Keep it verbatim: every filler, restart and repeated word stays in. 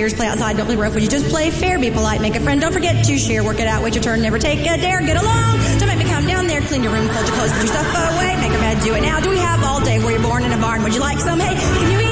beers, play outside, don't play rough. Would you just play fair, be polite, make a friend, don't forget to share, work it out, wait your turn, never take a dare, get along. Don't make me come down there, clean your room, fold your clothes, put your stuff away, make your bed, do it now. Do we have all day where you're born in a barn? Would you like some? Hey, can you